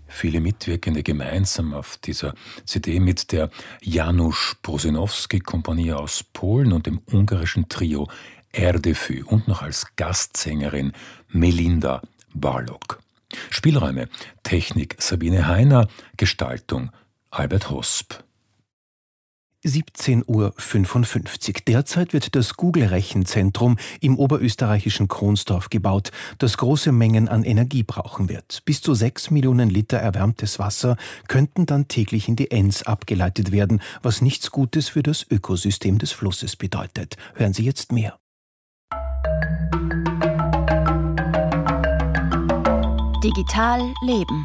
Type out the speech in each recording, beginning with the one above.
Viele Mitwirkende gemeinsam auf dieser CD mit der Janusz Brusinowski-Kompanie aus Polen und dem ungarischen Trio Erdefű und noch als Gastsängerin Melinda Barlog. Spielräume, Technik Sabine Heiner, Gestaltung Albert Hosp. 17:55 Uhr. Derzeit wird das Google-Rechenzentrum im oberösterreichischen Kronstorf gebaut, das große Mengen an Energie brauchen wird. Bis zu 6 Millionen Liter erwärmtes Wasser könnten dann täglich in die Enns abgeleitet werden, was nichts Gutes für das Ökosystem des Flusses bedeutet. Hören Sie jetzt mehr. Digital leben.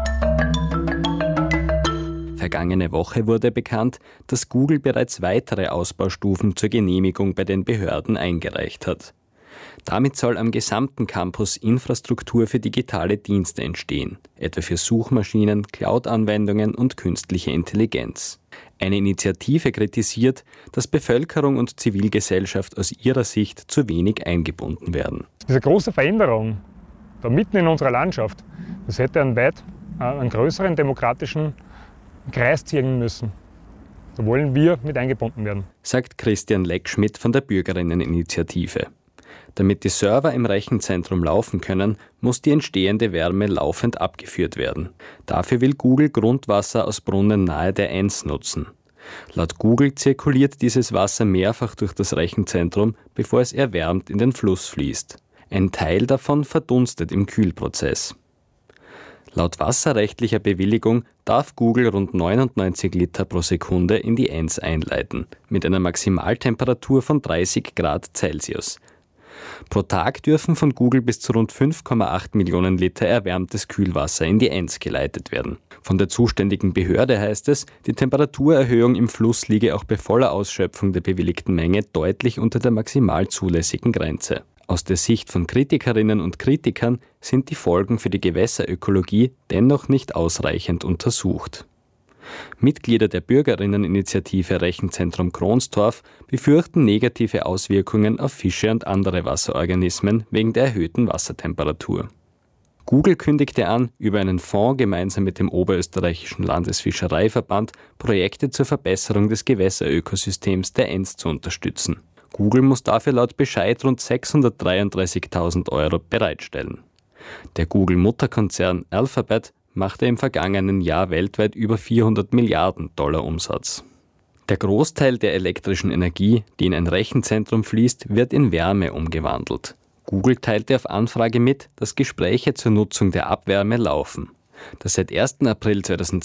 Vergangene Woche wurde bekannt, dass Google bereits weitere Ausbaustufen zur Genehmigung bei den Behörden eingereicht hat. Damit soll am gesamten Campus Infrastruktur für digitale Dienste entstehen, etwa für Suchmaschinen, Cloud-Anwendungen und künstliche Intelligenz. Eine Initiative kritisiert, dass Bevölkerung und Zivilgesellschaft aus ihrer Sicht zu wenig eingebunden werden. Diese große Veränderung da mitten in unserer Landschaft, das hätte einen größeren demokratischen Kreis ziehen müssen. Da wollen wir mit eingebunden werden, sagt Christian Leckschmidt von der Bürgerinneninitiative. Damit die Server im Rechenzentrum laufen können, muss die entstehende Wärme laufend abgeführt werden. Dafür will Google Grundwasser aus Brunnen nahe der Enns nutzen. Laut Google zirkuliert dieses Wasser mehrfach durch das Rechenzentrum, bevor es erwärmt in den Fluss fließt. Ein Teil davon verdunstet im Kühlprozess. Laut wasserrechtlicher Bewilligung darf Google rund 99 Liter pro Sekunde in die Enns einleiten, mit einer Maximaltemperatur von 30 Grad Celsius. Pro Tag dürfen von Google bis zu rund 5,8 Millionen Liter erwärmtes Kühlwasser in die Enns geleitet werden. Von der zuständigen Behörde heißt es, die Temperaturerhöhung im Fluss liege auch bei voller Ausschöpfung der bewilligten Menge deutlich unter der maximal zulässigen Grenze. Aus der Sicht von Kritikerinnen und Kritikern sind die Folgen für die Gewässerökologie dennoch nicht ausreichend untersucht. Mitglieder der Bürgerinneninitiative Rechenzentrum Kronstorf befürchten negative Auswirkungen auf Fische und andere Wasserorganismen wegen der erhöhten Wassertemperatur. Google kündigte an, über einen Fonds gemeinsam mit dem Oberösterreichischen Landesfischereiverband Projekte zur Verbesserung des Gewässerökosystems der Enns zu unterstützen. Google muss dafür laut Bescheid rund 633.000 Euro bereitstellen. Der Google-Mutterkonzern Alphabet machte im vergangenen Jahr weltweit über 400 Milliarden Dollar Umsatz. Der Großteil der elektrischen Energie, die in ein Rechenzentrum fließt, wird in Wärme umgewandelt. Google teilte auf Anfrage mit, dass Gespräche zur Nutzung der Abwärme laufen. Das seit 1. April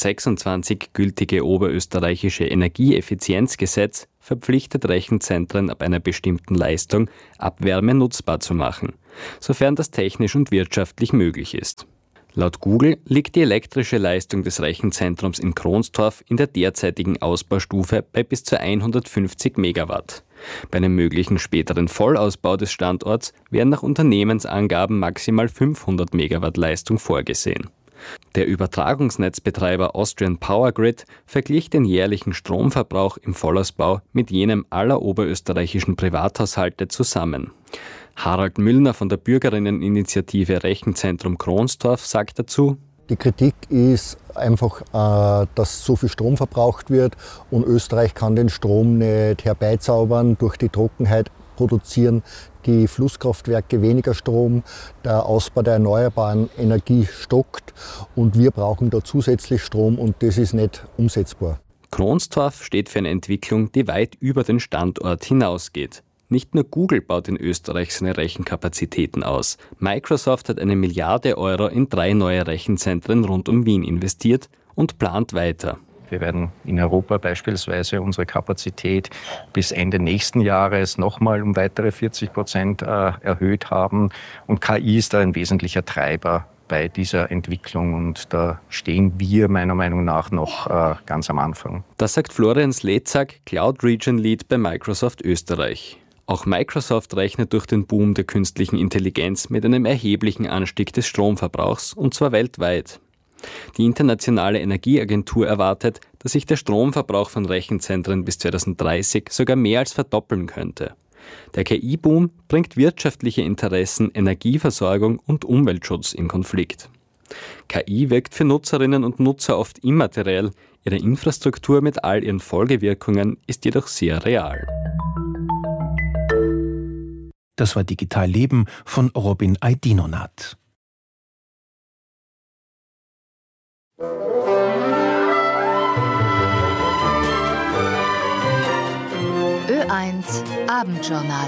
2026 gültige oberösterreichische Energieeffizienzgesetz verpflichtet Rechenzentren ab einer bestimmten Leistung, Abwärme nutzbar zu machen, sofern das technisch und wirtschaftlich möglich ist. Laut Google liegt die elektrische Leistung des Rechenzentrums in Kronstorf in der derzeitigen Ausbaustufe bei bis zu 150 Megawatt. Bei einem möglichen späteren Vollausbau des Standorts wären nach Unternehmensangaben maximal 500 Megawatt Leistung vorgesehen. Der Übertragungsnetzbetreiber Austrian Power Grid verglich den jährlichen Stromverbrauch im Vollausbau mit jenem aller oberösterreichischen Privathaushalte zusammen. Harald Müllner von der Bürgerinneninitiative Rechenzentrum Kronstorf sagt dazu: Die Kritik ist einfach, dass so viel Strom verbraucht wird und Österreich kann den Strom nicht herbeizaubern, durch die Trockenheit produzieren die Flusskraftwerke weniger Strom, der Ausbau der erneuerbaren Energie stockt und wir brauchen da zusätzlich Strom und das ist nicht umsetzbar. Kronstorf steht für eine Entwicklung, die weit über den Standort hinausgeht. Nicht nur Google baut in Österreich seine Rechenkapazitäten aus. Microsoft hat 1 Milliarde Euro in 3 neue Rechenzentren rund um Wien investiert und plant weiter. Wir werden in Europa beispielsweise unsere Kapazität bis Ende nächsten Jahres nochmal um weitere 40% erhöht haben. Und KI ist da ein wesentlicher Treiber bei dieser Entwicklung. Und da stehen wir meiner Meinung nach noch ganz am Anfang. Das sagt Florian Slezak, Cloud Region Lead bei Microsoft Österreich. Auch Microsoft rechnet durch den Boom der künstlichen Intelligenz mit einem erheblichen Anstieg des Stromverbrauchs, und zwar weltweit. Die Internationale Energieagentur erwartet, dass sich der Stromverbrauch von Rechenzentren bis 2030 sogar mehr als verdoppeln könnte. Der KI-Boom bringt wirtschaftliche Interessen, Energieversorgung und Umweltschutz in Konflikt. KI wirkt für Nutzerinnen und Nutzer oft immateriell, ihre Infrastruktur mit all ihren Folgewirkungen ist jedoch sehr real. Das war Digital Leben von Robin Aydinonath. Ö1 Abendjournal.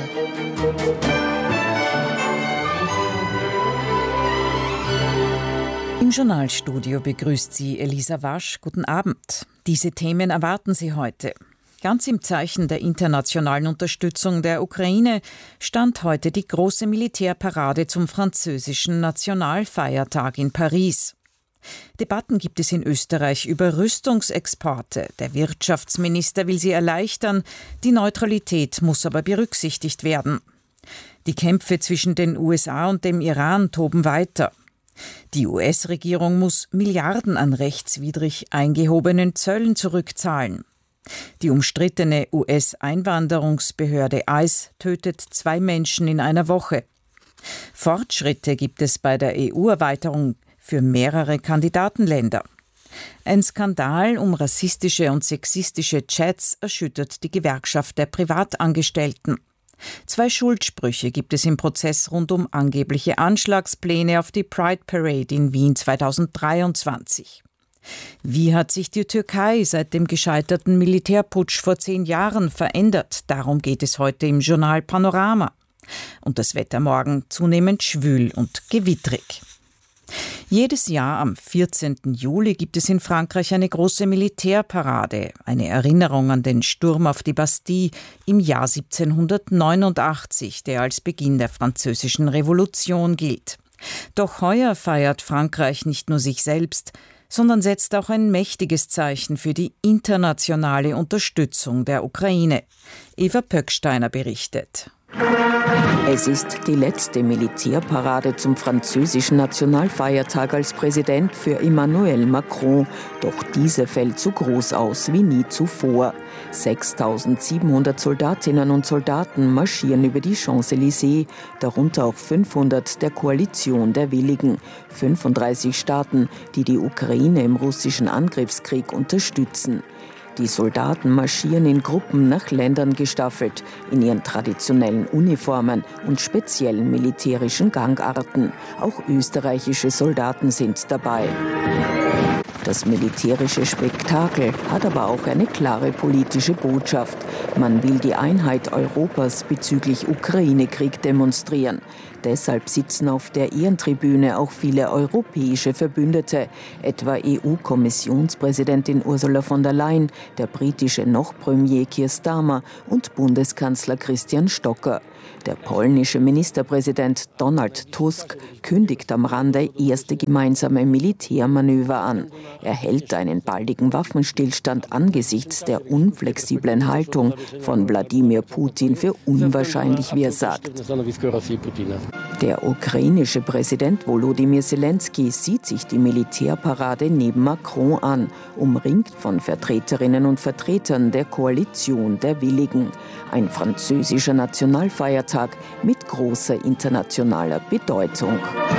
Im Journalstudio begrüßt Sie Elisa Wasch. Guten Abend. Diese Themen erwarten Sie heute. Ganz im Zeichen der internationalen Unterstützung der Ukraine stand heute die große Militärparade zum französischen Nationalfeiertag in Paris. Debatten gibt es in Österreich über Rüstungsexporte. Der Wirtschaftsminister will sie erleichtern, die Neutralität muss aber berücksichtigt werden. Die Kämpfe zwischen den USA und dem Iran toben weiter. Die US-Regierung muss Milliarden an rechtswidrig eingehobenen Zöllen zurückzahlen. Die umstrittene US-Einwanderungsbehörde ICE tötet 2 Menschen in einer Woche. Fortschritte gibt es bei der EU-Erweiterung für mehrere Kandidatenländer. Ein Skandal um rassistische und sexistische Chats erschüttert die Gewerkschaft der Privatangestellten. 2 Schuldsprüche gibt es im Prozess rund um angebliche Anschlagspläne auf die Pride Parade in Wien 2023. Wie hat sich die Türkei seit dem gescheiterten Militärputsch vor 10 Jahren verändert? Darum geht es heute im Journal Panorama. Und das Wetter morgen zunehmend schwül und gewittrig. Jedes Jahr am 14. Juli gibt es in Frankreich eine große Militärparade, eine Erinnerung an den Sturm auf die Bastille im Jahr 1789, der als Beginn der Französischen Revolution gilt. Doch heuer feiert Frankreich nicht nur sich selbst, sondern setzt auch ein mächtiges Zeichen für die internationale Unterstützung der Ukraine. Eva Pöcksteiner berichtet. Es ist die letzte Militärparade zum französischen Nationalfeiertag als Präsident für Emmanuel Macron. Doch diese fällt so groß aus wie nie zuvor. 6.700 Soldatinnen und Soldaten marschieren über die Champs-Élysées, darunter auch 500 der Koalition der Willigen. 35 Staaten, die die Ukraine im russischen Angriffskrieg unterstützen. Die Soldaten marschieren in Gruppen nach Ländern gestaffelt, in ihren traditionellen Uniformen und speziellen militärischen Gangarten. Auch österreichische Soldaten sind dabei. Das militärische Spektakel hat aber auch eine klare politische Botschaft. Man will die Einheit Europas bezüglich Ukraine-Krieg demonstrieren. Deshalb sitzen auf der Ehrentribüne auch viele europäische Verbündete, etwa EU-Kommissionspräsidentin Ursula von der Leyen, der britische Noch-Premier Keir Starmer und Bundeskanzler Christian Stocker. Der polnische Ministerpräsident Donald Tusk kündigt am Rande erste gemeinsame Militärmanöver an. Er hält einen baldigen Waffenstillstand angesichts der unflexiblen Haltung von Wladimir Putin für unwahrscheinlich, wie er sagt. Der ukrainische Präsident Volodymyr Zelensky sieht sich die Militärparade neben Macron an, umringt von Vertreterinnen und Vertretern der Koalition der Willigen. Ein französischer Nationalfeiertag mit großer internationaler Bedeutung.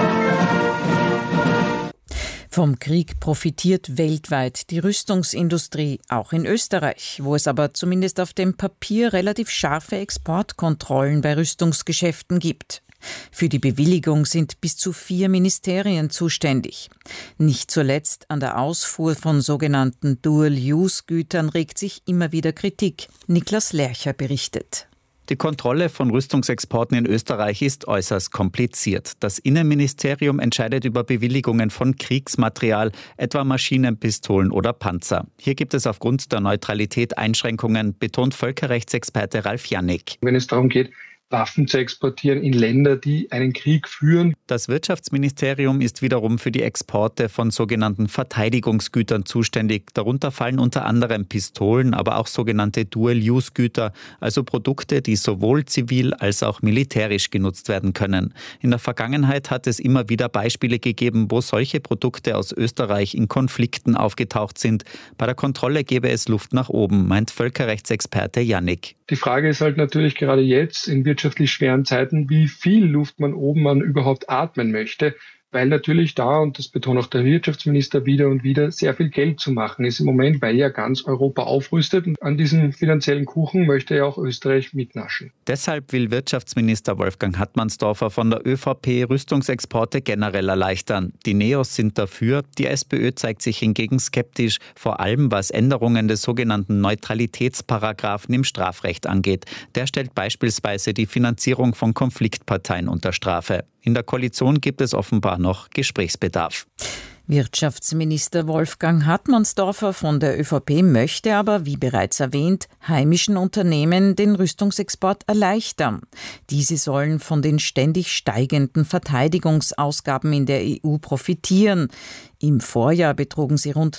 Vom Krieg profitiert weltweit die Rüstungsindustrie, auch in Österreich, wo es aber zumindest auf dem Papier relativ scharfe Exportkontrollen bei Rüstungsgeschäften gibt. Für die Bewilligung sind bis zu 4 Ministerien zuständig. Nicht zuletzt an der Ausfuhr von sogenannten Dual-Use-Gütern regt sich immer wieder Kritik. Niklas Lercher berichtet. Die Kontrolle von Rüstungsexporten in Österreich ist äußerst kompliziert. Das Innenministerium entscheidet über Bewilligungen von Kriegsmaterial, etwa Maschinen, Pistolen oder Panzer. Hier gibt es aufgrund der Neutralität Einschränkungen, betont Völkerrechtsexperte Ralf Jannik. Wenn es darum geht, Waffen zu exportieren in Länder, die einen Krieg führen. Das Wirtschaftsministerium ist wiederum für die Exporte von sogenannten Verteidigungsgütern zuständig. Darunter fallen unter anderem Pistolen, aber auch sogenannte Dual-Use-Güter, also Produkte, die sowohl zivil als auch militärisch genutzt werden können. In der Vergangenheit hat es immer wieder Beispiele gegeben, wo solche Produkte aus Österreich in Konflikten aufgetaucht sind. Bei der Kontrolle gäbe es Luft nach oben, meint Völkerrechtsexperte Jannik. Die Frage ist halt natürlich gerade jetzt in wirtschaftlich schweren Zeiten, wie viel Luft man oben überhaupt atmen möchte, weil natürlich da, und das betont auch der Wirtschaftsminister wieder und wieder, sehr viel Geld zu machen ist im Moment, weil ja ganz Europa aufrüstet. Und an diesem finanziellen Kuchen möchte ja auch Österreich mitnaschen. Deshalb will Wirtschaftsminister Wolfgang Hartmannsdorfer von der ÖVP Rüstungsexporte generell erleichtern. Die Neos sind dafür, die SPÖ zeigt sich hingegen skeptisch, vor allem was Änderungen des sogenannten Neutralitätsparagraphen im Strafrecht angeht. Der stellt beispielsweise die Finanzierung von Konfliktparteien unter Strafe. In der Koalition gibt es offenbar noch Gesprächsbedarf. Wirtschaftsminister Wolfgang Hartmannsdorfer von der ÖVP möchte aber, wie bereits erwähnt, heimischen Unternehmen den Rüstungsexport erleichtern. Diese sollen von den ständig steigenden Verteidigungsausgaben in der EU profitieren. Im Vorjahr betrugen sie rund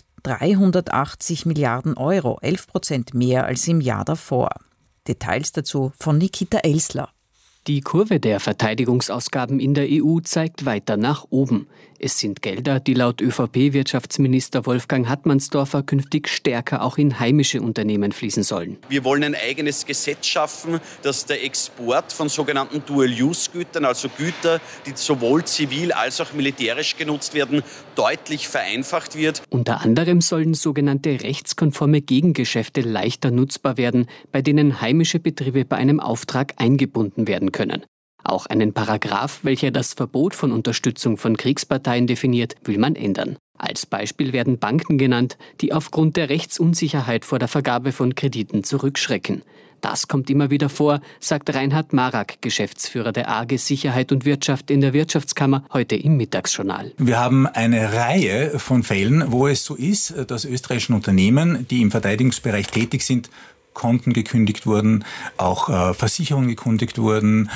380 Milliarden Euro, 11% mehr als im Jahr davor. Details dazu von Nikita Elsler. Die Kurve der Verteidigungsausgaben in der EU zeigt weiter nach oben. Es sind Gelder, die laut ÖVP-Wirtschaftsminister Wolfgang Hartmannsdorfer künftig stärker auch in heimische Unternehmen fließen sollen. Wir wollen ein eigenes Gesetz schaffen, dass der Export von sogenannten Dual-Use-Gütern, also Güter, die sowohl zivil als auch militärisch genutzt werden, deutlich vereinfacht wird. Unter anderem sollen sogenannte rechtskonforme Gegengeschäfte leichter nutzbar werden, bei denen heimische Betriebe bei einem Auftrag eingebunden werden können. Auch einen Paragraph, welcher das Verbot von Unterstützung von Kriegsparteien definiert, will man ändern. Als Beispiel werden Banken genannt, die aufgrund der Rechtsunsicherheit vor der Vergabe von Krediten zurückschrecken. Das kommt immer wieder vor, sagt Reinhard Marak, Geschäftsführer der AG Sicherheit und Wirtschaft in der Wirtschaftskammer, heute im Mittagsjournal. Wir haben eine Reihe von Fällen, wo es so ist, dass österreichische Unternehmen, die im Verteidigungsbereich tätig sind, Konten gekündigt wurden, auch Versicherungen gekündigt wurden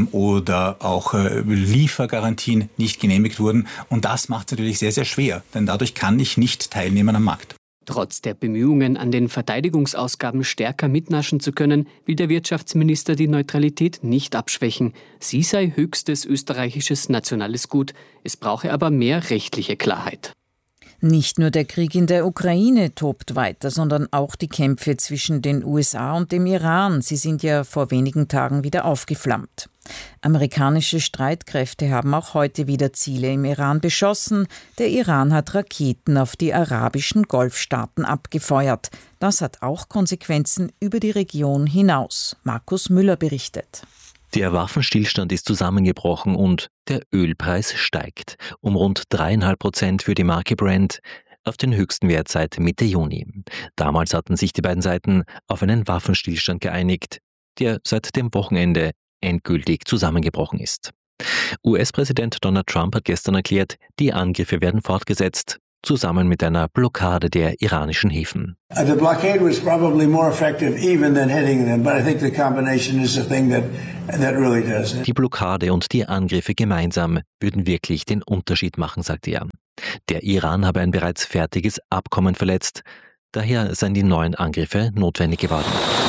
oder auch Liefergarantien nicht genehmigt wurden. Und das macht es natürlich sehr, sehr schwer, denn dadurch kann ich nicht teilnehmen am Markt. Trotz der Bemühungen, an den Verteidigungsausgaben stärker mitnaschen zu können, will der Wirtschaftsminister die Neutralität nicht abschwächen. Sie sei höchstes österreichisches nationales Gut. Es brauche aber mehr rechtliche Klarheit. Nicht nur der Krieg in der Ukraine tobt weiter, sondern auch die Kämpfe zwischen den USA und dem Iran. Sie sind ja vor wenigen Tagen wieder aufgeflammt. Amerikanische Streitkräfte haben auch heute wieder Ziele im Iran beschossen. Der Iran hat Raketen auf die arabischen Golfstaaten abgefeuert. Das hat auch Konsequenzen über die Region hinaus. Markus Müller berichtet. Der Waffenstillstand ist zusammengebrochen und der Ölpreis steigt um rund 3,5% für die Marke Brent auf den höchsten Wert seit Mitte Juni. Damals hatten sich die beiden Seiten auf einen Waffenstillstand geeinigt, der seit dem Wochenende endgültig zusammengebrochen ist. US-Präsident Donald Trump hat gestern erklärt, die Angriffe werden fortgesetzt, zusammen mit einer Blockade der iranischen Häfen. The blockade was probably more effective even than hitting them, but I think the combination is the thing that really does it. Die Blockade und die Angriffe gemeinsam würden wirklich den Unterschied machen, sagt er. Der Iran habe ein bereits fertiges Abkommen verletzt, daher seien die neuen Angriffe notwendig geworden.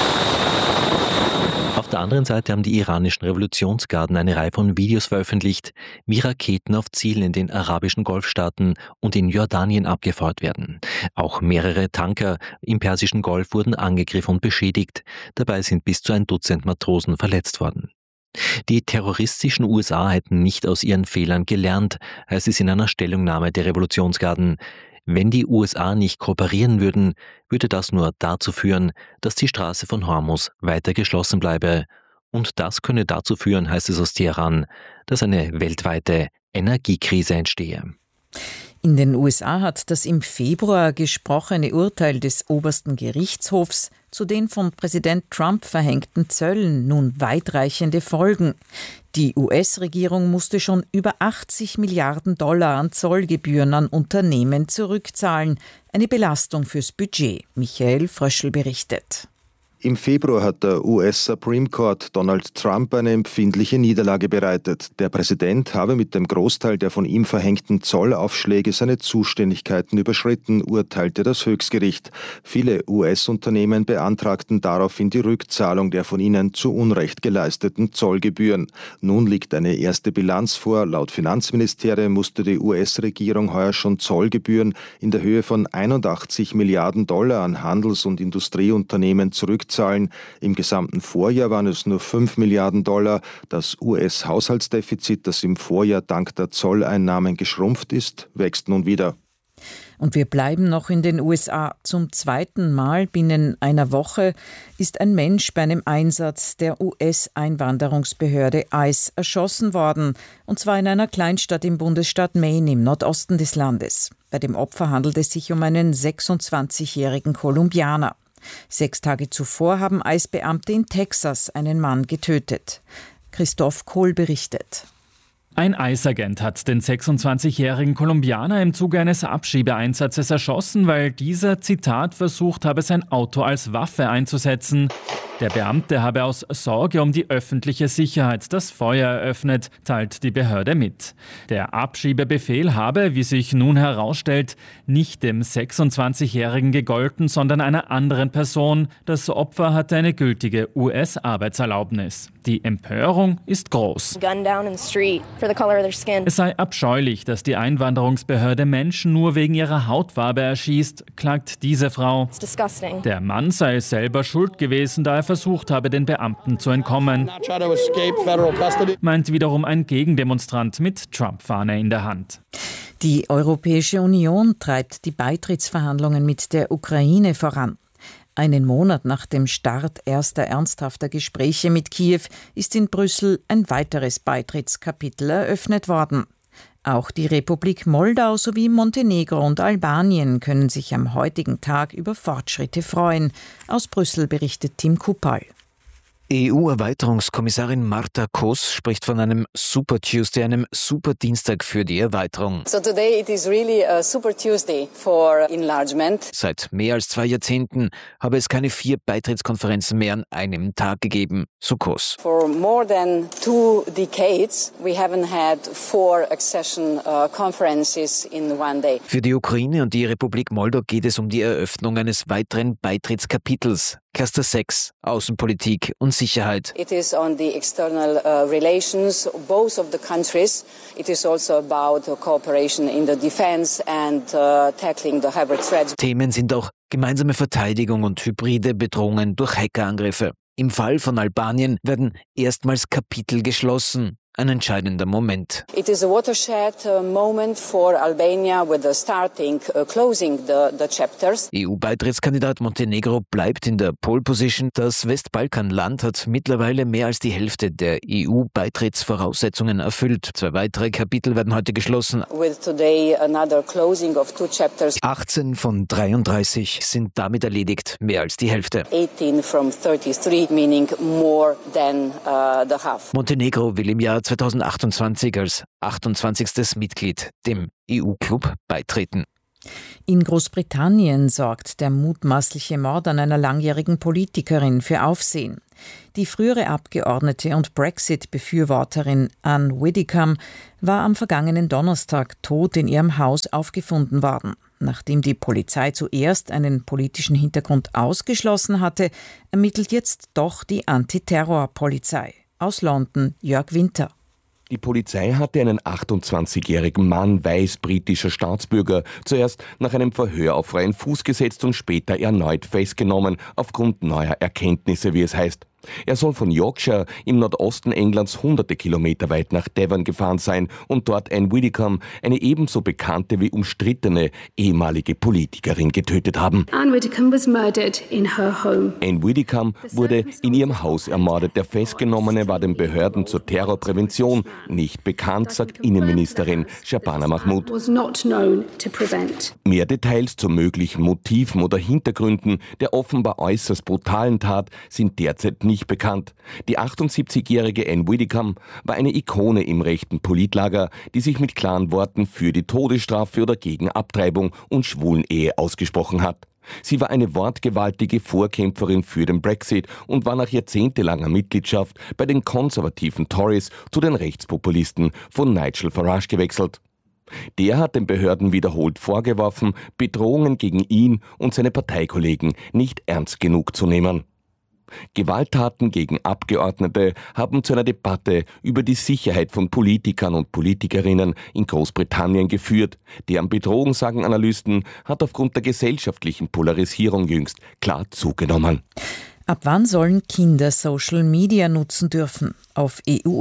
Auf der anderen Seite haben die iranischen Revolutionsgarden eine Reihe von Videos veröffentlicht, wie Raketen auf Zielen in den arabischen Golfstaaten und in Jordanien abgefeuert werden. Auch mehrere Tanker im Persischen Golf wurden angegriffen und beschädigt. Dabei sind bis zu ein Dutzend Matrosen verletzt worden. Die terroristischen USA hätten nicht aus ihren Fehlern gelernt, heißt es in einer Stellungnahme der Revolutionsgarden. Wenn die USA nicht kooperieren würden, würde das nur dazu führen, dass die Straße von Hormuz weiter geschlossen bleibe. Und das könne dazu führen, heißt es aus Teheran, dass eine weltweite Energiekrise entstehe. In den USA hat das im Februar gesprochene Urteil des obersten Gerichtshofs zu den von Präsident Trump verhängten Zöllen nun weitreichende Folgen. Die US-Regierung musste schon über 80 Milliarden Dollar an Zollgebühren an Unternehmen zurückzahlen. Eine Belastung fürs Budget. Michael Fröschl berichtet. Im Februar hat der US Supreme Court Donald Trump eine empfindliche Niederlage bereitet. Der Präsident habe mit dem Großteil der von ihm verhängten Zollaufschläge seine Zuständigkeiten überschritten, urteilte das Höchstgericht. Viele US-Unternehmen beantragten daraufhin die Rückzahlung der von ihnen zu Unrecht geleisteten Zollgebühren. Nun liegt eine erste Bilanz vor. Laut Finanzministerium musste die US-Regierung heuer schon Zollgebühren in der Höhe von 81 Milliarden Dollar an Handels- und Industrieunternehmen zurückzahlen. zurückzahlen. Im gesamten Vorjahr waren es nur 5 Milliarden $. Das US-Haushaltsdefizit, das im Vorjahr dank der Zolleinnahmen geschrumpft ist, wächst nun wieder. Und wir bleiben noch in den USA. Zum zweiten Mal binnen einer Woche ist ein Mensch bei einem Einsatz der US-Einwanderungsbehörde ICE erschossen worden. Und zwar in einer Kleinstadt im Bundesstaat Maine im Nordosten des Landes. Bei dem Opfer handelt es sich um einen 26-jährigen Kolumbianer. 6 Tage zuvor haben ICE-Beamte in Texas einen Mann getötet. Christoph Kohl berichtet. Ein ICE-Agent hat den 26-jährigen Kolumbianer im Zuge eines Abschiebeeinsatzes erschossen, weil dieser, Zitat, versucht habe, sein Auto als Waffe einzusetzen. Der Beamte habe aus Sorge um die öffentliche Sicherheit das Feuer eröffnet, teilt die Behörde mit. Der Abschiebebefehl habe, wie sich nun herausstellt, nicht dem 26-Jährigen gegolten, sondern einer anderen Person. Das Opfer hatte eine gültige US-Arbeitserlaubnis. Die Empörung ist groß. Es sei abscheulich, dass die Einwanderungsbehörde Menschen nur wegen ihrer Hautfarbe erschießt, klagt diese Frau. Der Mann sei selber schuld gewesen, da er versucht habe, den Beamten zu entkommen, meint wiederum ein Gegendemonstrant mit Trump-Fahne in der Hand. Die Europäische Union treibt die Beitrittsverhandlungen mit der Ukraine voran. Einen Monat nach dem Start erster ernsthafter Gespräche mit Kiew ist in Brüssel ein weiteres Beitrittskapitel eröffnet worden. Auch die Republik Moldau sowie Montenegro und Albanien können sich am heutigen Tag über Fortschritte freuen. Aus Brüssel berichtet Tim Kupal. EU-Erweiterungskommissarin Marta Kos spricht von einem Super Tuesday, einem Super Dienstag für die Erweiterung. So today it is really a Super Tuesday for enlargement. Seit mehr als 2 Jahrzehnten habe es keine 4 Beitrittskonferenzen mehr an einem Tag gegeben, so Kos. For more than 2 decades we haven't had 4 accession conferences in one day. Für die Ukraine und die Republik Moldau geht es um die Eröffnung eines weiteren Beitrittskapitels. Cluster 6, Außenpolitik und Sicherheit. It is on the external relations both of the countries. It is also about cooperation in the defense and tackling the hybrid threats. Themen sind auch gemeinsame Verteidigung und hybride Bedrohungen durch Hackerangriffe. Im Fall von Albanien werden erstmals Kapitel geschlossen. Ein entscheidender Moment. It is a watershed moment for Albania with the closing the chapters. EU-Beitrittskandidat Montenegro bleibt in der Pole Position. Das Westbalkanland hat mittlerweile mehr als die Hälfte der EU-Beitrittsvoraussetzungen erfüllt. 2 weitere Kapitel werden heute geschlossen. With today another closing of 2 chapters. 18 von 33 sind damit erledigt, mehr als die Hälfte. 18 from 33, meaning more than the half. Montenegro will im Jahr 2028 als 28. Mitglied dem EU-Club beitreten. In Großbritannien sorgt der mutmaßliche Mord an einer langjährigen Politikerin für Aufsehen. Die frühere Abgeordnete und Brexit-Befürworterin Anne Widdecombe war am vergangenen Donnerstag tot in ihrem Haus aufgefunden worden. Nachdem die Polizei zuerst einen politischen Hintergrund ausgeschlossen hatte, ermittelt jetzt doch die Antiterrorpolizei. Aus London, Jörg Winter. Die Polizei hatte einen 28-jährigen Mann, weiß-britischer Staatsbürger, zuerst nach einem Verhör auf freien Fuß gesetzt und später erneut festgenommen, aufgrund neuer Erkenntnisse, wie es heißt. Er soll von Yorkshire im Nordosten Englands hunderte Kilometer weit nach Devon gefahren sein und dort Anne Widdecombe, eine ebenso bekannte wie umstrittene ehemalige Politikerin, getötet haben. Anne Widdecombe was murdered in her home. Anne Widdecombe wurde in ihrem Haus ermordet. Der Festgenommene war den Behörden zur Terrorprävention nicht bekannt, sagt Innenministerin Shabana Mahmood. Mehr Details zu möglichen Motiven oder Hintergründen der offenbar äußerst brutalen Tat sind derzeit nicht bekannt. Die 78-jährige Anne Widdecombe war eine Ikone im rechten Politlager, die sich mit klaren Worten für die Todesstrafe oder gegen Abtreibung und Schwulenehe ausgesprochen hat. Sie war eine wortgewaltige Vorkämpferin für den Brexit und war nach jahrzehntelanger Mitgliedschaft bei den konservativen Tories zu den Rechtspopulisten von Nigel Farage gewechselt. Der hat den Behörden wiederholt vorgeworfen, Bedrohungen gegen ihn und seine Parteikollegen nicht ernst genug zu nehmen. Gewalttaten gegen Abgeordnete haben zu einer Debatte über die Sicherheit von Politikern und Politikerinnen in Großbritannien geführt. Deren Bedrohung, sagen Analysten, hat aufgrund der gesellschaftlichen Polarisierung jüngst klar zugenommen. Ab wann sollen Kinder Social Media nutzen dürfen? Auf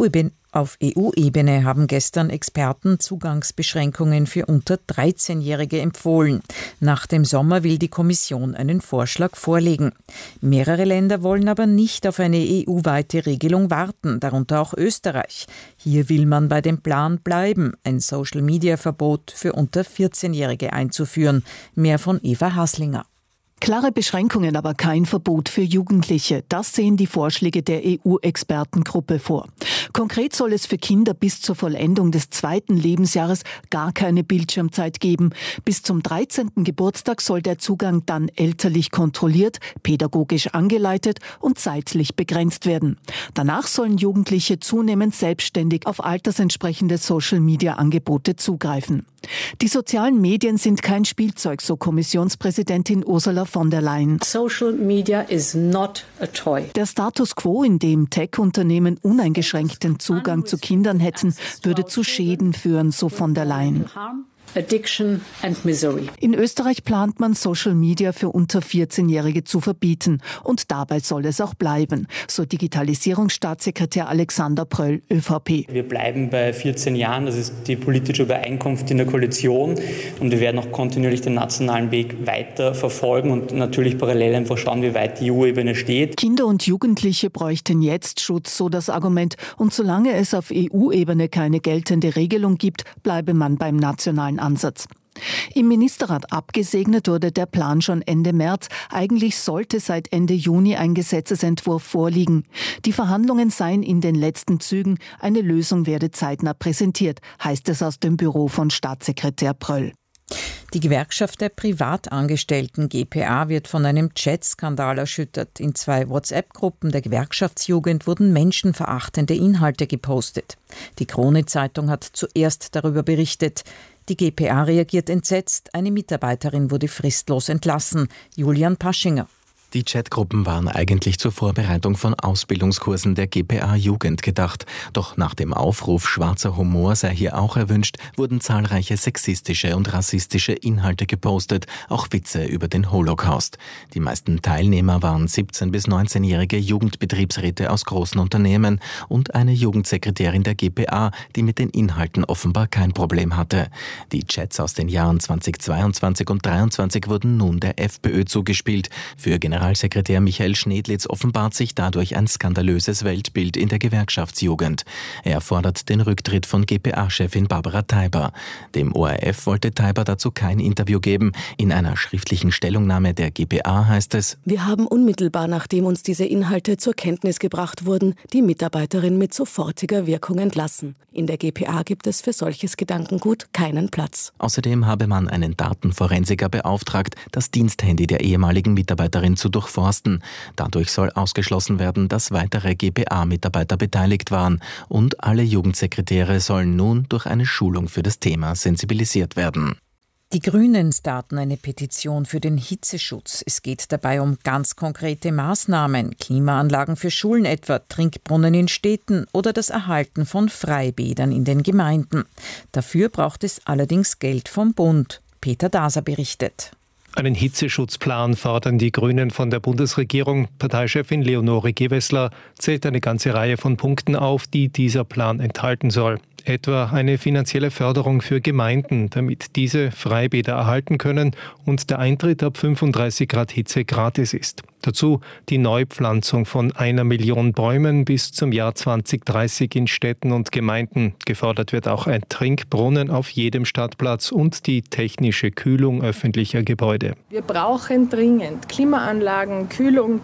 EU-Ebene haben gestern Experten Zugangsbeschränkungen für unter 13-Jährige empfohlen. Nach dem Sommer will die Kommission einen Vorschlag vorlegen. Mehrere Länder wollen aber nicht auf eine EU-weite Regelung warten, darunter auch Österreich. Hier will man bei dem Plan bleiben, ein Social-Media-Verbot für unter 14-Jährige einzuführen. Mehr von Eva Haslinger. Klare Beschränkungen, aber kein Verbot für Jugendliche. Das sehen die Vorschläge der EU-Expertengruppe vor. Konkret soll es für Kinder bis zur Vollendung des 2. Lebensjahres gar keine Bildschirmzeit geben. Bis zum 13. Geburtstag soll der Zugang dann elterlich kontrolliert, pädagogisch angeleitet und zeitlich begrenzt werden. Danach sollen Jugendliche zunehmend selbstständig auf altersentsprechende Social-Media-Angebote zugreifen. Die sozialen Medien sind kein Spielzeug, so Kommissionspräsidentin Ursula von der Leyen. Social media is not a toy. Der Status quo, in dem Tech-Unternehmen uneingeschränkten Zugang zu Kindern hätten, würde zu Schäden führen, so von der Leyen. Addiction and misery. In Österreich plant man, Social Media für unter 14-Jährige zu verbieten. Und dabei soll es auch bleiben, so Digitalisierungsstaatssekretär Alexander Pröll, ÖVP. Wir bleiben bei 14 Jahren, das ist die politische Übereinkunft in der Koalition. Und wir werden auch kontinuierlich den nationalen Weg weiter verfolgen und natürlich parallel einfach schauen, wie weit die EU-Ebene steht. Kinder und Jugendliche bräuchten jetzt Schutz, so das Argument. Und solange es auf EU-Ebene keine geltende Regelung gibt, bleibe man beim nationalen Ansatz. Im Ministerrat abgesegnet wurde der Plan schon Ende März. Eigentlich sollte seit Ende Juni ein Gesetzesentwurf vorliegen. Die Verhandlungen seien in den letzten Zügen. Eine Lösung werde zeitnah präsentiert, heißt es aus dem Büro von Staatssekretär Pröll. Die Gewerkschaft der Privatangestellten GPA wird von einem Chat-Skandal erschüttert. In 2 WhatsApp-Gruppen der Gewerkschaftsjugend wurden menschenverachtende Inhalte gepostet. Die Krone-Zeitung hat zuerst darüber berichtet. Die GPA reagiert entsetzt. Eine Mitarbeiterin wurde fristlos entlassen. Julian Paschinger. Die Chatgruppen waren eigentlich zur Vorbereitung von Ausbildungskursen der GPA-Jugend gedacht. Doch nach dem Aufruf, schwarzer Humor sei hier auch erwünscht, wurden zahlreiche sexistische und rassistische Inhalte gepostet, auch Witze über den Holocaust. Die meisten Teilnehmer waren 17- bis 19-jährige Jugendbetriebsräte aus großen Unternehmen und eine Jugendsekretärin der GPA, die mit den Inhalten offenbar kein Problem hatte. Die Chats aus den Jahren 2022 und 2023 wurden nun der FPÖ zugespielt. Für Generalsekretär Michael Schnedlitz offenbart sich dadurch ein skandalöses Weltbild in der Gewerkschaftsjugend. Er fordert den Rücktritt von GPA-Chefin Barbara Teiber. Dem ORF wollte Teiber dazu kein Interview geben. In einer schriftlichen Stellungnahme der GPA heißt es: Wir haben unmittelbar, nachdem uns diese Inhalte zur Kenntnis gebracht wurden, die Mitarbeiterin mit sofortiger Wirkung entlassen. In der GPA gibt es für solches Gedankengut keinen Platz. Außerdem habe man einen Datenforensiker beauftragt, das Diensthandy der ehemaligen Mitarbeiterin zu durchforsten. Dadurch soll ausgeschlossen werden, dass weitere GPA-Mitarbeiter beteiligt waren. Und alle Jugendsekretäre sollen nun durch eine Schulung für das Thema sensibilisiert werden. Die Grünen starten eine Petition für den Hitzeschutz. Es geht dabei um ganz konkrete Maßnahmen, Klimaanlagen für Schulen etwa, Trinkbrunnen in Städten oder das Erhalten von Freibädern in den Gemeinden. Dafür braucht es allerdings Geld vom Bund. Peter Daser berichtet. Einen Hitzeschutzplan fordern die Grünen von der Bundesregierung. Parteichefin Leonore Gewessler zählt eine ganze Reihe von Punkten auf, die dieser Plan enthalten soll. Etwa eine finanzielle Förderung für Gemeinden, damit diese Freibäder erhalten können und der Eintritt ab 35 Grad Hitze gratis ist. Dazu die Neupflanzung von 1 Million Bäumen bis zum Jahr 2030 in Städten und Gemeinden. Gefordert wird auch ein Trinkbrunnen auf jedem Stadtplatz und die technische Kühlung öffentlicher Gebäude. Wir brauchen dringend Klimaanlagen, Kühlung,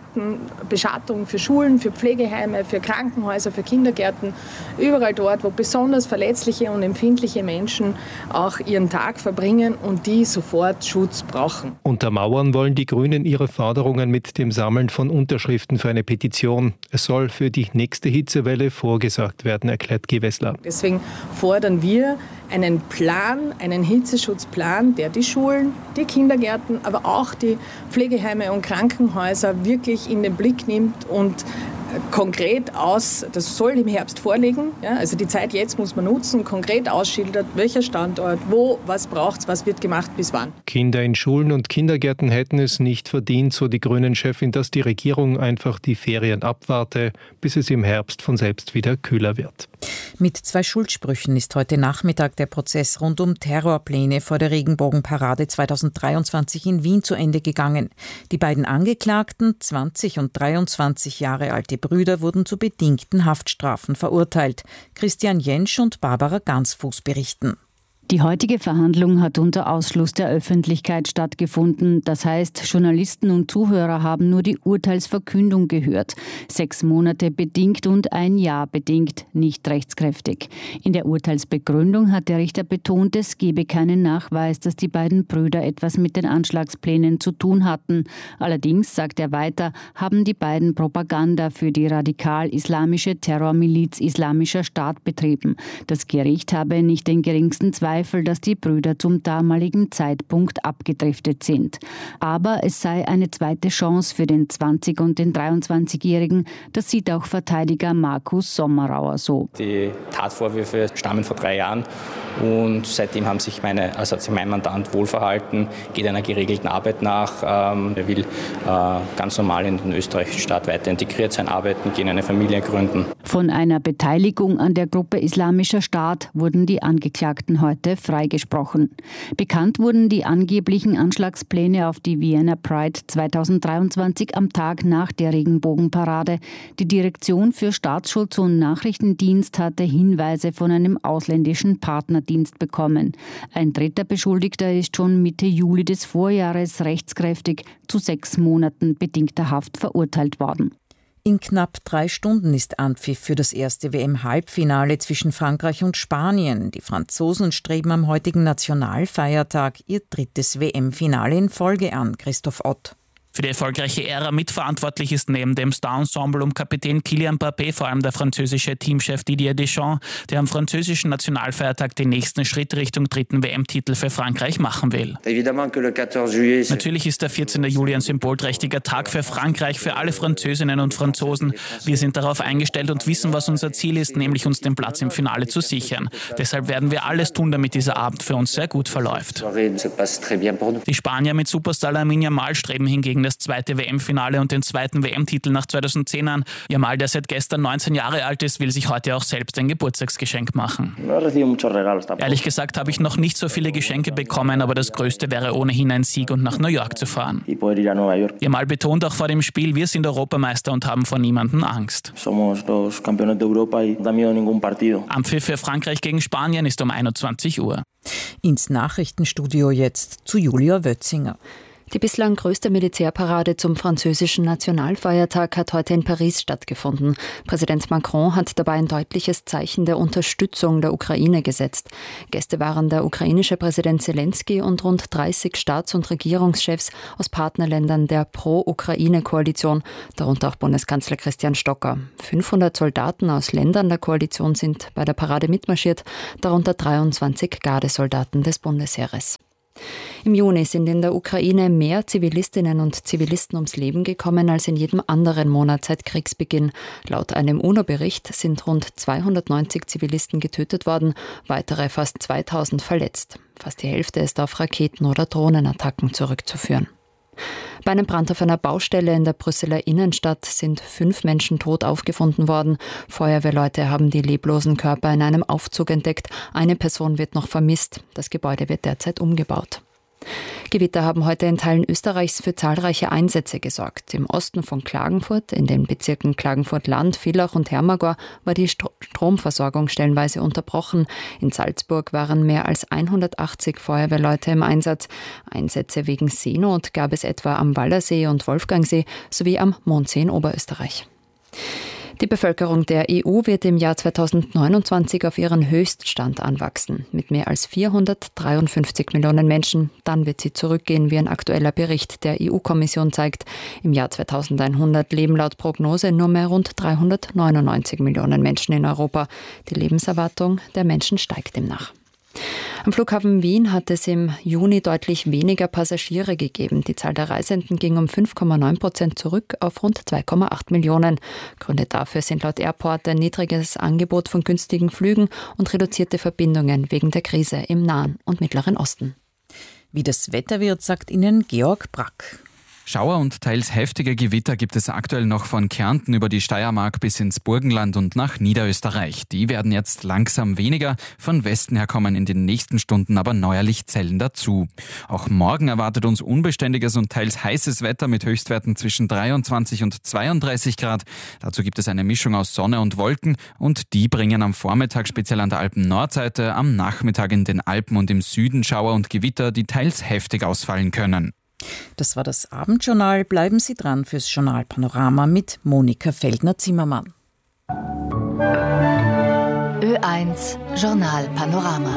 Beschattung für Schulen, für Pflegeheime, für Krankenhäuser, für Kindergärten. Überall dort, wo besonders verletzliche und empfindliche Menschen auch ihren Tag verbringen und die sofort Schutz brauchen. Untermauern wollen die Grünen ihre Forderungen mit dem Sammeln von Unterschriften für eine Petition. Es soll für die nächste Hitzewelle vorgesorgt werden, erklärt Gewessler. Deswegen fordern wir einen Plan, einen Hitzeschutzplan, der die Schulen, die Kindergärten, aber auch die Pflegeheime und Krankenhäuser wirklich in den Blick nimmt und konkret aus, das soll im Herbst vorliegen, ja, also die Zeit jetzt muss man nutzen, konkret ausschildert, welcher Standort, wo, was braucht's, was wird gemacht, bis wann. Kinder in Schulen und Kindergärten hätten es nicht verdient, so die Grünen-Chefin, dass die Regierung einfach die Ferien abwarte, bis es im Herbst von selbst wieder kühler wird. Mit 2 Schuldsprüchen ist heute Nachmittag der Prozess rund um Terrorpläne vor der Regenbogenparade 2023 in Wien zu Ende gegangen. Die beiden Angeklagten, 20 und 23 Jahre alte Brüder, wurden zu bedingten Haftstrafen verurteilt. Christian Jentsch und Barbara Gansfuß berichten. Die heutige Verhandlung hat unter Ausschluss der Öffentlichkeit stattgefunden. Das heißt, Journalisten und Zuhörer haben nur die Urteilsverkündung gehört. 6 Monate bedingt und 1 Jahr bedingt, nicht rechtskräftig. In der Urteilsbegründung hat der Richter betont, es gebe keinen Nachweis, dass die beiden Brüder etwas mit den Anschlagsplänen zu tun hatten. Allerdings, sagt er weiter, haben die beiden Propaganda für die radikal-islamische Terrormiliz Islamischer Staat betrieben. Das Gericht habe nicht den geringsten Zweifel, dass die Brüder zum damaligen Zeitpunkt abgedriftet sind. Aber es sei eine zweite Chance für den 20- und den 23-Jährigen. Das sieht auch Verteidiger Markus Sommerauer so. Die Tatvorwürfe stammen vor 3 Jahren und seitdem hat sich mein Mandant wohlverhalten, geht einer geregelten Arbeit nach. Er will ganz normal in den österreichischen Staat weiter integriert sein, arbeiten, gehen, eine Familie gründen. Von einer Beteiligung an der Gruppe Islamischer Staat wurden die Angeklagten heute freigesprochen. Bekannt wurden die angeblichen Anschlagspläne auf die Vienna Pride 2023 am Tag nach der Regenbogenparade. Die Direktion für Staatsschutz und Nachrichtendienst hatte Hinweise von einem ausländischen Partnerdienst bekommen. Ein dritter Beschuldigter ist schon Mitte Juli des Vorjahres rechtskräftig zu 6 Monaten bedingter Haft verurteilt worden. In knapp 3 Stunden ist Anpfiff für das erste WM-Halbfinale zwischen Frankreich und Spanien. Die Franzosen streben am heutigen Nationalfeiertag ihr 3. WM-Finale in Folge an. Christoph Ott. Für die erfolgreiche Ära mitverantwortlich ist neben dem Star-Ensemble um Kapitän Kylian Mbappé vor allem der französische Teamchef Didier Deschamps, der am französischen Nationalfeiertag den nächsten Schritt Richtung 3. WM-Titel für Frankreich machen will. Natürlich ist der 14. Juli ein symbolträchtiger Tag für Frankreich, für alle Französinnen und Franzosen. Wir sind darauf eingestellt und wissen, was unser Ziel ist, nämlich uns den Platz im Finale zu sichern. Deshalb werden wir alles tun, damit dieser Abend für uns sehr gut verläuft. Die Spanier mit Superstar Lamine Yamal streben hingegen das 2. WM-Finale und den 2. WM-Titel nach 2010 an. Yamal, der seit gestern 19 Jahre alt ist, will sich heute auch selbst ein Geburtstagsgeschenk machen. Ehrlich gesagt habe ich noch nicht so viele Geschenke bekommen, aber das Größte wäre ohnehin ein Sieg und nach New York zu fahren. Yamal betont auch vor dem Spiel, wir sind Europameister und haben vor niemandem Angst. Anpfiff für Frankreich gegen Spanien ist um 21 Uhr. Ins Nachrichtenstudio jetzt zu Julia Wötzinger. Die bislang größte Militärparade zum französischen Nationalfeiertag hat heute in Paris stattgefunden. Präsident Macron hat dabei ein deutliches Zeichen der Unterstützung der Ukraine gesetzt. Gäste waren der ukrainische Präsident Zelensky und rund 30 Staats- und Regierungschefs aus Partnerländern der Pro-Ukraine-Koalition, darunter auch Bundeskanzler Christian Stocker. 500 Soldaten aus Ländern der Koalition sind bei der Parade mitmarschiert, darunter 23 Gardesoldaten des Bundesheeres. Im Juni sind in der Ukraine mehr Zivilistinnen und Zivilisten ums Leben gekommen als in jedem anderen Monat seit Kriegsbeginn. Laut einem UNO-Bericht sind rund 290 Zivilisten getötet worden, weitere fast 2000 verletzt. Fast die Hälfte ist auf Raketen- oder Drohnenattacken zurückzuführen. Bei einem Brand auf einer Baustelle in der Brüsseler Innenstadt sind 5 Menschen tot aufgefunden worden. Feuerwehrleute haben die leblosen Körper in einem Aufzug entdeckt. Eine Person wird noch vermisst. Das Gebäude wird derzeit umgebaut. Gewitter haben heute in Teilen Österreichs für zahlreiche Einsätze gesorgt. Im Osten von Klagenfurt, in den Bezirken Klagenfurt-Land, Villach und Hermagor, war die Stromversorgung stellenweise unterbrochen. In Salzburg waren mehr als 180 Feuerwehrleute im Einsatz. Einsätze wegen Seenot gab es etwa am Wallersee und Wolfgangsee sowie am Mondsee in Oberösterreich. Die Bevölkerung der EU wird im Jahr 2029 auf ihren Höchststand anwachsen, mit mehr als 453 Millionen Menschen. Dann wird sie zurückgehen, wie ein aktueller Bericht der EU-Kommission zeigt. Im Jahr 2100 leben laut Prognose nur mehr rund 399 Millionen Menschen in Europa. Die Lebenserwartung der Menschen steigt demnach. Am Flughafen Wien hat es im Juni deutlich weniger Passagiere gegeben. Die Zahl der Reisenden ging um 5,9% zurück auf rund 2,8 Millionen. Gründe dafür sind laut Airport ein niedriges Angebot von günstigen Flügen und reduzierte Verbindungen wegen der Krise im Nahen und Mittleren Osten. Wie das Wetter wird, sagt Ihnen Georg Brack. Schauer und teils heftige Gewitter gibt es aktuell noch von Kärnten über die Steiermark bis ins Burgenland und nach Niederösterreich. Die werden jetzt langsam weniger, von Westen her kommen in den nächsten Stunden aber neuerlich Zellen dazu. Auch morgen erwartet uns unbeständiges und teils heißes Wetter mit Höchstwerten zwischen 23 und 32 Grad. Dazu gibt es eine Mischung aus Sonne und Wolken und die bringen am Vormittag speziell an der Alpen-Nordseite, am Nachmittag in den Alpen und im Süden Schauer und Gewitter, die teils heftig ausfallen können. Das war das Abendjournal. Bleiben Sie dran fürs Journal Panorama mit Monika Feldner-Zimmermann. Ö1 Journal Panorama.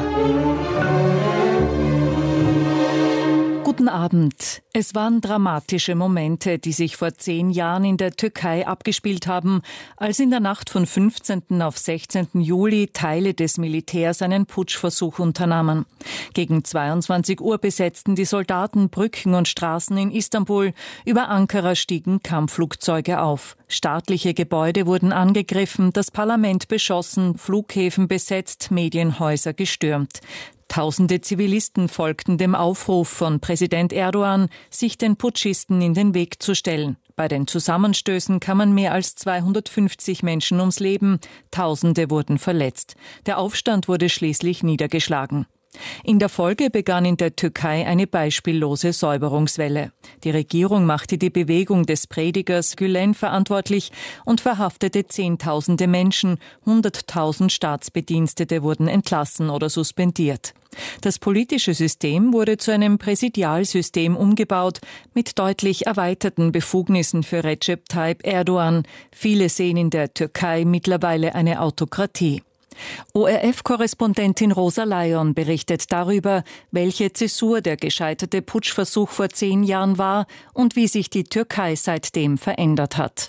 Guten Abend. Es waren dramatische Momente, die sich vor 10 Jahren in der Türkei abgespielt haben, als in der Nacht von 15. auf 16. Juli Teile des Militärs einen Putschversuch unternahmen. Gegen 22 Uhr besetzten die Soldaten Brücken und Straßen in Istanbul. Über Ankara stiegen Kampfflugzeuge auf. Staatliche Gebäude wurden angegriffen, das Parlament beschossen, Flughäfen besetzt, Medienhäuser gestürmt. Tausende Zivilisten folgten dem Aufruf von Präsident Erdogan, sich den Putschisten in den Weg zu stellen. Bei den Zusammenstößen kamen mehr als 250 Menschen ums Leben, Tausende wurden verletzt. Der Aufstand wurde schließlich niedergeschlagen. In der Folge begann in der Türkei eine beispiellose Säuberungswelle. Die Regierung machte die Bewegung des Predigers Gülen verantwortlich und verhaftete Zehntausende Menschen, 100.000 Staatsbedienstete wurden entlassen oder suspendiert. Das politische System wurde zu einem Präsidialsystem umgebaut, mit deutlich erweiterten Befugnissen für Recep Tayyip Erdogan. Viele sehen in der Türkei mittlerweile eine Autokratie. ORF-Korrespondentin Rosa Layon berichtet darüber, welche Zäsur der gescheiterte Putschversuch vor 10 Jahren war und wie sich die Türkei seitdem verändert hat.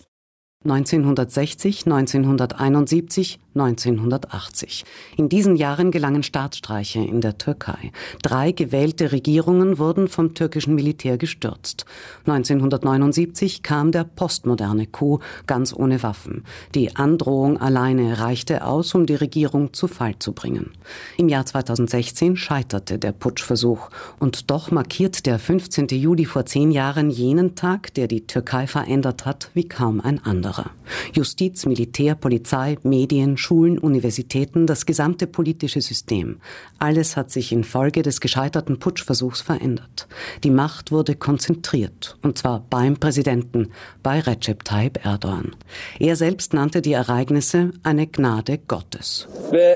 1960, 1971, 1980. In diesen Jahren gelangen Staatsstreiche in der Türkei. 3 gewählte Regierungen wurden vom türkischen Militär gestürzt. 1979 kam der postmoderne Coup, ganz ohne Waffen. Die Androhung alleine reichte aus, um die Regierung zu Fall zu bringen. Im Jahr 2016 scheiterte der Putschversuch. Und doch markiert der 15. Juli vor 10 Jahren jenen Tag, der die Türkei verändert hat, wie kaum ein anderer. Justiz, Militär, Polizei, Medien, Schulen, Universitäten, das gesamte politische System. Alles hat sich infolge des gescheiterten Putschversuchs verändert. Die Macht wurde konzentriert, und zwar beim Präsidenten, bei Recep Tayyip Erdogan. Er selbst nannte die Ereignisse eine Gnade Gottes.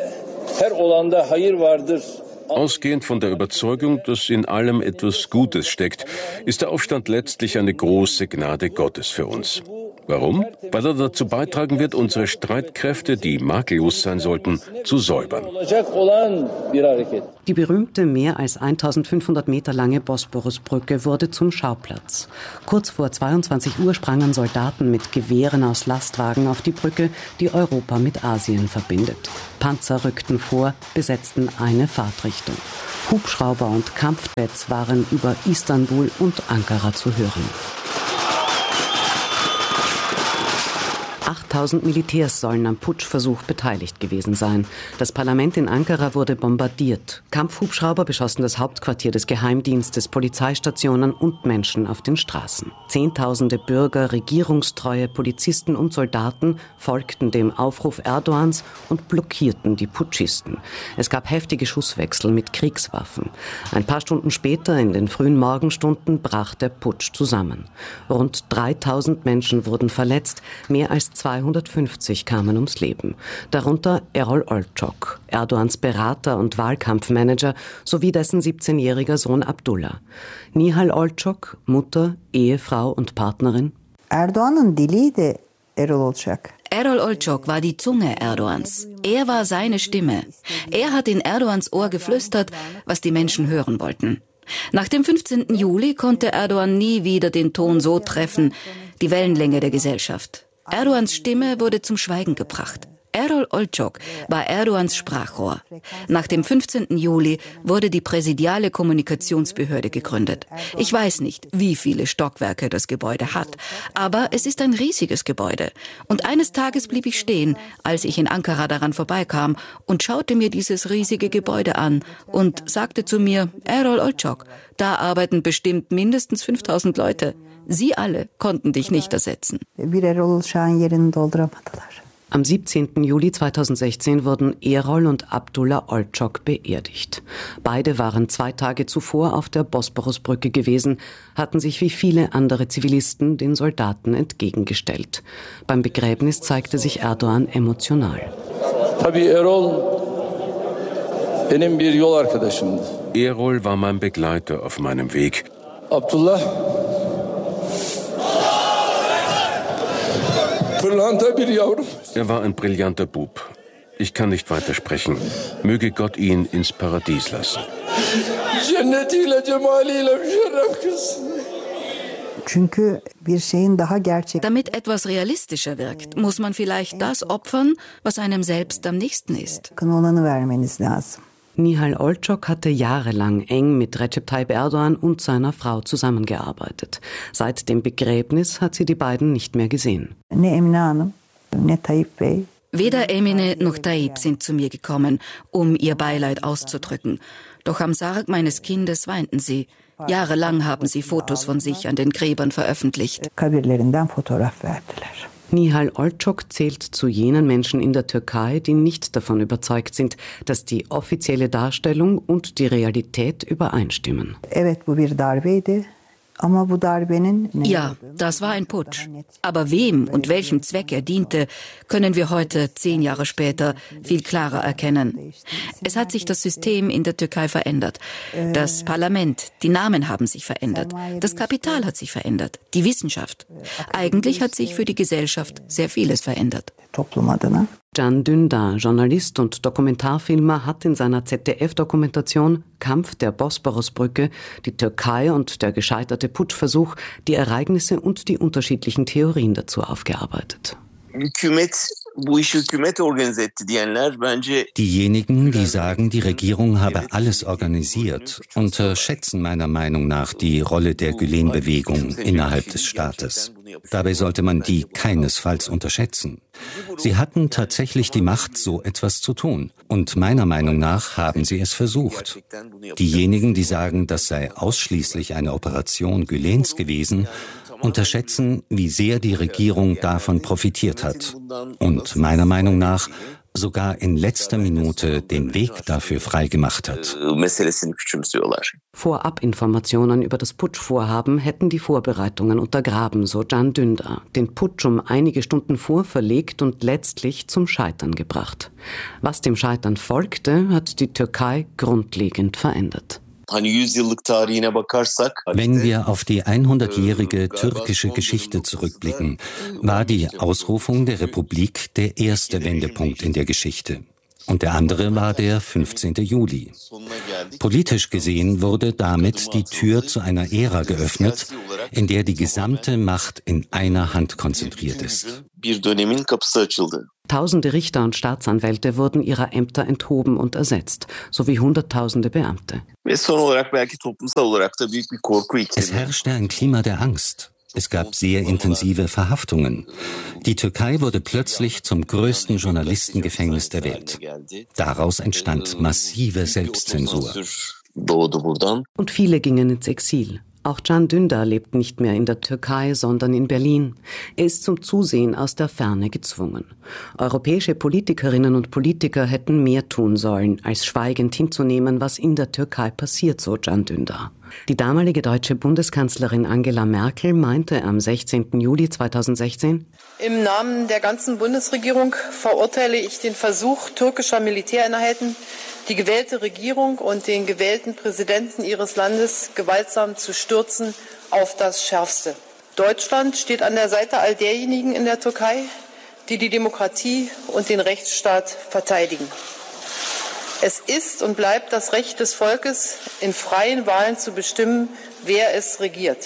Ausgehend von der Überzeugung, dass in allem etwas Gutes steckt, ist der Aufstand letztlich eine große Gnade Gottes für uns. Warum? Weil er dazu beitragen wird, unsere Streitkräfte, die makellos sein sollten, zu säubern. Die berühmte mehr als 1500 Meter lange Bosporusbrücke wurde zum Schauplatz. Kurz vor 22 Uhr sprangen Soldaten mit Gewehren aus Lastwagen auf die Brücke, die Europa mit Asien verbindet. Panzer rückten vor, besetzten eine Fahrtrichtung. Hubschrauber und Kampfjets waren über Istanbul und Ankara zu hören. 8000 Militärs sollen am Putschversuch beteiligt gewesen sein. Das Parlament in Ankara wurde bombardiert. Kampfhubschrauber beschossen das Hauptquartier des Geheimdienstes, Polizeistationen und Menschen auf den Straßen. Zehntausende Bürger, regierungstreue Polizisten und Soldaten folgten dem Aufruf Erdogans und blockierten die Putschisten. Es gab heftige Schusswechsel mit Kriegswaffen. Ein paar Stunden später, in den frühen Morgenstunden, brach der Putsch zusammen. Rund 3000 Menschen wurden verletzt, mehr als 250 kamen ums Leben. Darunter Erol Olcok, Erdogans Berater und Wahlkampfmanager, sowie dessen 17-jähriger Sohn Abdullah. Nihal Olcok, Mutter, Ehefrau und Partnerin. Erdoğan'ın diliydi Erol Olcok. Erol Olcok war die Zunge Erdogans. Er war seine Stimme. Er hat in Erdogans Ohr geflüstert, was die Menschen hören wollten. Nach dem 15. Juli konnte Erdogan nie wieder den Ton so treffen, die Wellenlänge der Gesellschaft. Erdogans Stimme wurde zum Schweigen gebracht. Erol Olcok war Erdogans Sprachrohr. Nach dem 15. Juli wurde die präsidiale Kommunikationsbehörde gegründet. Ich weiß nicht, wie viele Stockwerke das Gebäude hat, aber es ist ein riesiges Gebäude. Und eines Tages blieb ich stehen, als ich in Ankara daran vorbeikam und schaute mir dieses riesige Gebäude an und sagte zu mir, Erol Olcok, da arbeiten bestimmt mindestens 5000 Leute. Sie alle konnten dich nicht ersetzen. Am 17. Juli 2016 wurden Erol und Abdullah Olcok beerdigt. Beide waren 2 Tage zuvor auf der Bosporusbrücke gewesen, hatten sich wie viele andere Zivilisten den Soldaten entgegengestellt. Beim Begräbnis zeigte sich Erdogan emotional. Erol war mein Begleiter auf meinem Weg. Abdullah Er war ein brillanter Bub. Ich kann nicht weitersprechen. Möge Gott ihn ins Paradies lassen. Damit etwas realistischer wirkt, muss man vielleicht das opfern, was einem selbst am nächsten ist. Nihal Olcok hatte jahrelang eng mit Recep Tayyip Erdogan und seiner Frau zusammengearbeitet. Seit dem Begräbnis hat sie die beiden nicht mehr gesehen. Weder Emine noch Tayyip sind zu mir gekommen, um ihr Beileid auszudrücken. Doch am Sarg meines Kindes weinten sie. Jahrelang haben sie Fotos von sich an den Gräbern veröffentlicht. Nihal Olcok zählt zu jenen Menschen in der Türkei, die nicht davon überzeugt sind, dass die offizielle Darstellung und die Realität übereinstimmen. Ja, das war ein Putsch. Aber wem und welchem Zweck er diente, können wir heute, 10 Jahre später, viel klarer erkennen. Es hat sich das System in der Türkei verändert. Das Parlament, die Namen haben sich verändert. Das Kapital hat sich verändert. Die Wissenschaft. Eigentlich hat sich für die Gesellschaft sehr vieles verändert. Can Dündar, Journalist und Dokumentarfilmer, hat in seiner ZDF-Dokumentation Kampf der Bosporusbrücke, die Türkei und der gescheiterte Putschversuch, die Ereignisse und die unterschiedlichen Theorien dazu aufgearbeitet. Diejenigen, die sagen, die Regierung habe alles organisiert, unterschätzen meiner Meinung nach die Rolle der Gülen-Bewegung innerhalb des Staates. Dabei sollte man die keinesfalls unterschätzen. Sie hatten tatsächlich die Macht, so etwas zu tun. Und meiner Meinung nach haben sie es versucht. Diejenigen, die sagen, das sei ausschließlich eine Operation Gülens gewesen, unterschätzen, wie sehr die Regierung davon profitiert hat und meiner Meinung nach sogar in letzter Minute den Weg dafür freigemacht hat. Vorabinformationen über das Putschvorhaben hätten die Vorbereitungen untergraben, so Can Dündar. Den Putsch um einige Stunden vor verlegt und letztlich zum Scheitern gebracht. Was dem Scheitern folgte, hat die Türkei grundlegend verändert. Wenn wir auf die 100-jährige türkische Geschichte zurückblicken, war die Ausrufung der Republik der erste Wendepunkt in der Geschichte. Und der andere war der 15. Juli. Politisch gesehen wurde damit die Tür zu einer Ära geöffnet, in der die gesamte Macht in einer Hand konzentriert ist. Tausende Richter und Staatsanwälte wurden ihrer Ämter enthoben und ersetzt, sowie Hunderttausende Beamte. Es herrschte ein Klima der Angst. Es gab sehr intensive Verhaftungen. Die Türkei wurde plötzlich zum größten Journalistengefängnis der Welt. Daraus entstand massive Selbstzensur. Und viele gingen ins Exil. Auch Can Dündar lebt nicht mehr in der Türkei, sondern in Berlin. Er ist zum Zusehen aus der Ferne gezwungen. Europäische Politikerinnen und Politiker hätten mehr tun sollen, als schweigend hinzunehmen, was in der Türkei passiert, so Can Dündar. Die damalige deutsche Bundeskanzlerin Angela Merkel meinte am 16. Juli 2016: Im Namen der ganzen Bundesregierung verurteile ich den Versuch türkischer Militäreinheiten, die gewählte Regierung und den gewählten Präsidenten ihres Landes gewaltsam zu stürzen, auf das Schärfste. Deutschland steht an der Seite all derjenigen in der Türkei, die die Demokratie und den Rechtsstaat verteidigen. Es ist und bleibt das Recht des Volkes, in freien Wahlen zu bestimmen, wer es regiert.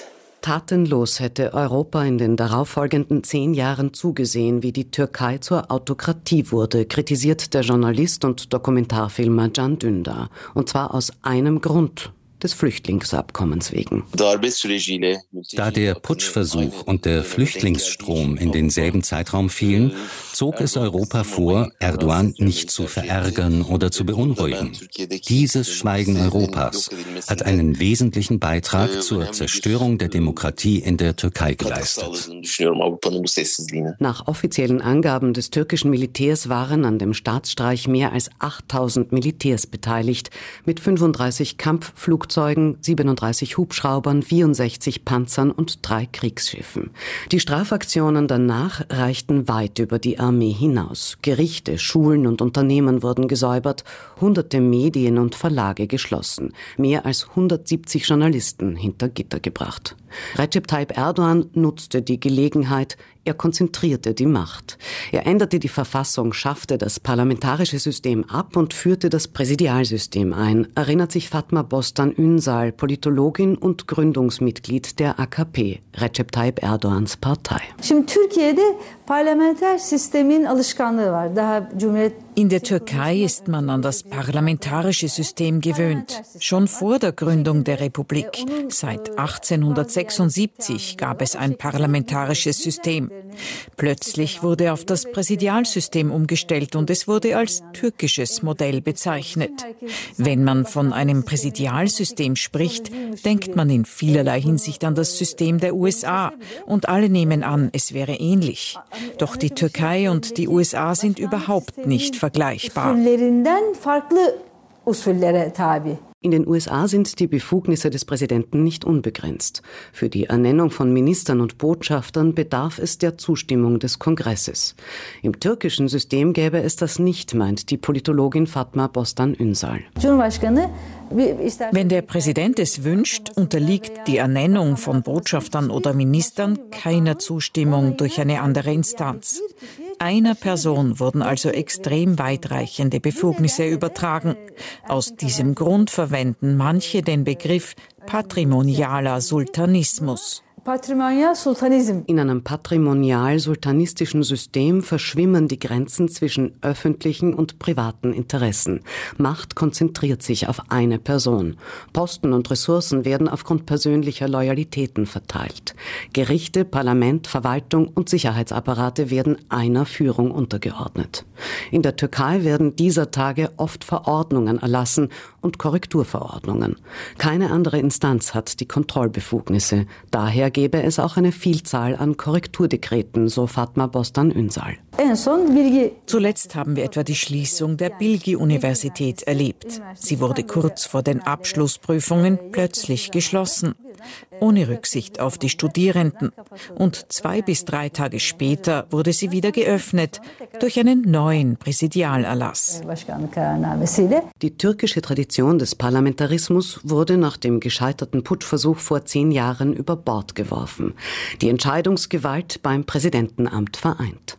Tatenlos hätte Europa in den darauffolgenden 10 Jahren zugesehen, wie die Türkei zur Autokratie wurde, kritisiert der Journalist und Dokumentarfilmer Can Dündar. Und zwar aus einem Grund: des Flüchtlingsabkommens wegen. Da der Putschversuch und der Flüchtlingsstrom in denselben Zeitraum fielen, zog es Europa vor, Erdogan nicht zu verärgern oder zu beunruhigen. Dieses Schweigen Europas hat einen wesentlichen Beitrag zur Zerstörung der Demokratie in der Türkei geleistet. Nach offiziellen Angaben des türkischen Militärs waren an dem Staatsstreich mehr als 8000 Militärs beteiligt, mit 35 Kampfflugzeugen, 37 Hubschraubern, 64 Panzern und 3 Kriegsschiffen. Die Strafaktionen danach reichten weit über die Armee hinaus. Gerichte, Schulen und Unternehmen wurden gesäubert, hunderte Medien und Verlage geschlossen, mehr als 170 Journalisten hinter Gitter gebracht. Recep Tayyip Erdogan nutzte die Gelegenheit, er konzentrierte die Macht. Er änderte die Verfassung, schaffte das parlamentarische System ab und führte das Präsidialsystem ein, erinnert sich Fatma Bostan Ünsal, Politologin und Gründungsmitglied der AKP, Recep Tayyip Erdogans Partei. In der Türkei ist man an das parlamentarische System gewöhnt. Schon vor der Gründung der Republik. Seit 1876 gab es ein parlamentarisches System. Plötzlich wurde auf das Präsidialsystem umgestellt und es wurde als türkisches Modell bezeichnet. Wenn man von einem Präsidialsystem spricht, denkt man in vielerlei Hinsicht an das System der USA und alle nehmen an, es wäre ähnlich. Doch die Türkei und die USA sind überhaupt nicht vergleichbar. In den USA sind die Befugnisse des Präsidenten nicht unbegrenzt. Für die Ernennung von Ministern und Botschaftern bedarf es der Zustimmung des Kongresses. Im türkischen System gäbe es das nicht, meint die Politologin Fatma Bostan Ünsal. Wenn der Präsident es wünscht, unterliegt die Ernennung von Botschaftern oder Ministern keiner Zustimmung durch eine andere Instanz. Einer Person wurden also extrem weitreichende Befugnisse übertragen. Aus diesem Grund verwenden manche den Begriff patrimonialer Sultanismus. In einem patrimonial-sultanistischen System verschwimmen die Grenzen zwischen öffentlichen und privaten Interessen. Macht konzentriert sich auf eine Person. Posten und Ressourcen werden aufgrund persönlicher Loyalitäten verteilt. Gerichte, Parlament, Verwaltung und Sicherheitsapparate werden einer Führung untergeordnet. In der Türkei werden dieser Tage oft Verordnungen erlassen und Korrekturverordnungen. Keine andere Instanz hat die Kontrollbefugnisse. Daher gäbe es auch eine Vielzahl an Korrekturdekreten, so Fatma Bostan Ünsal. Zuletzt haben wir etwa die Schließung der Bilgi-Universität erlebt. Sie wurde kurz vor den Abschlussprüfungen plötzlich geschlossen, ohne Rücksicht auf die Studierenden. Und 2 bis 3 Tage später wurde sie wieder geöffnet durch einen neuen Präsidialerlass. Die türkische Tradition des Parlamentarismus wurde nach dem gescheiterten Putschversuch vor 10 Jahren über Bord geworfen. Die Entscheidungsgewalt beim Präsidentenamt vereint.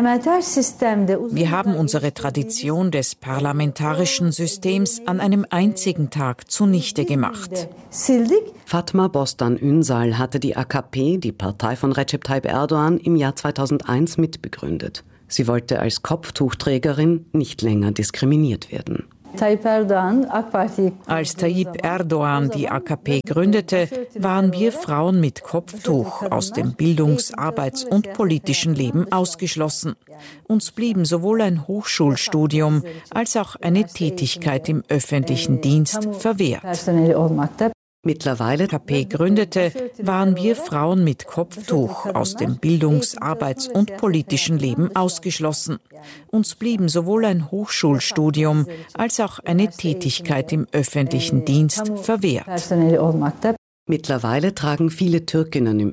Wir haben unsere Tradition des parlamentarischen Systems an einem einzigen Tag zunichte gemacht. Fatma Bostan Ünsal hatte die AKP, die Partei von Recep Tayyip Erdogan, im Jahr 2001 mitbegründet. Sie wollte als Kopftuchträgerin nicht länger diskriminiert werden. Als Tayyip Erdogan die AKP gründete, waren wir Frauen mit Kopftuch aus dem Bildungs-, Arbeits- und politischen Leben ausgeschlossen. Uns blieben sowohl ein Hochschulstudium als auch eine Tätigkeit im öffentlichen Dienst verwehrt. Mittlerweile AKP gründete, waren wir Frauen mit Kopftuch aus dem Bildungs-, Arbeits- und politischen Leben ausgeschlossen. Uns blieben sowohl ein Hochschulstudium als auch eine Tätigkeit im öffentlichen Dienst verwehrt. Mittlerweile tragen viele Türkinnen im